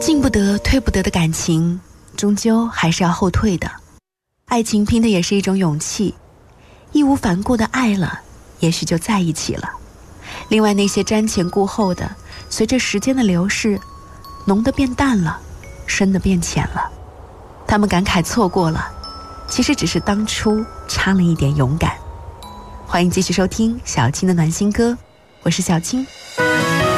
进不得退不得的感情，终究还是要后退的。爱情拼的也是一种勇气，义无反顾的爱了，也许就在一起了。另外那些瞻前顾后的，随着时间的流逝，浓的变淡了，深的变浅了。他们感慨错过了，其实只是当初差了一点勇敢。欢迎继续收听小青的暖心歌，我是小青，